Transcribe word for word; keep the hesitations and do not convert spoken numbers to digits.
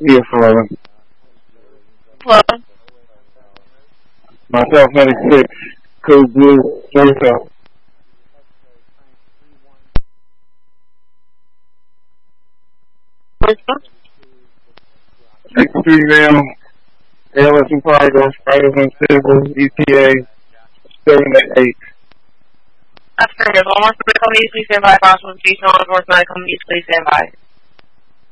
Yes, Florida. Hello? Myself, Medic six, Code Blue, Georgia. six three now, L S and Fargo, Spiders on Civil, E T A, seven eight. Affirmative. One more for the company, please stand by. Possible station on the north side, company, please stand by.